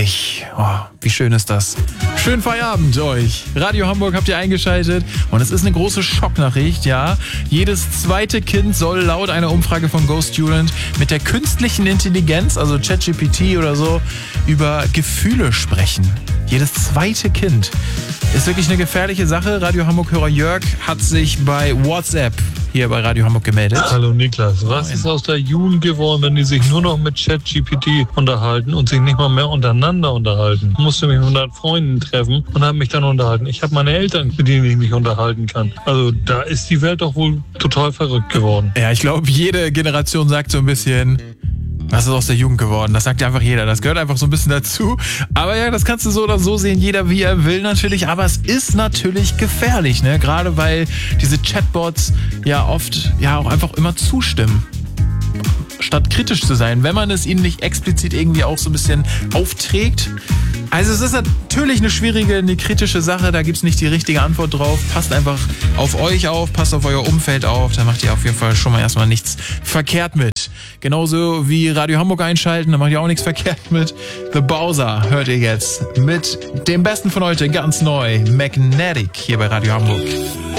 endlich. Oh, wie schön ist das. Schönen Feierabend euch. Radio Hamburg habt ihr eingeschaltet und es ist eine große Schocknachricht, ja. Jedes zweite Kind soll laut einer Umfrage von GoStudent mit der künstlichen Intelligenz, also ChatGPT oder so, über Gefühle sprechen. Jedes zweite Kind. Ist wirklich eine gefährliche Sache. Radio Hamburg-Hörer Jörg hat sich bei WhatsApp hier bei Radio Hamburg gemeldet. Hallo Niklas, was ist aus der Jugend geworden, wenn die sich nur noch mit ChatGPT unterhalten und sich nicht mal mehr untereinander unterhalten? Ich musste mich mit 100 Freunden treffen und habe mich dann unterhalten. Ich habe meine Eltern, mit denen ich mich unterhalten kann. Also da ist die Welt doch wohl total verrückt geworden. Ja, ich glaube, jede Generation sagt so ein bisschen, was ist aus der Jugend geworden? Das sagt ja einfach jeder. Das gehört einfach so ein bisschen dazu. Aber ja, das kannst du so oder so sehen. Jeder wie er will natürlich. Aber es ist natürlich gefährlich, ne? Gerade weil diese Chatbots ja oft ja auch einfach immer zustimmen. Statt kritisch zu sein, wenn man es ihnen nicht explizit irgendwie auch so ein bisschen aufträgt. Also es ist natürlich eine schwierige, eine kritische Sache, da gibt es nicht die richtige Antwort drauf. Passt einfach auf euch auf, passt auf euer Umfeld auf, da macht ihr auf jeden Fall schon mal erstmal nichts verkehrt mit. Genauso wie Radio Hamburg einschalten, da macht ihr auch nichts verkehrt mit. The Bowser hört ihr jetzt mit dem Besten von heute, ganz neu, Magnetic hier bei Radio Hamburg.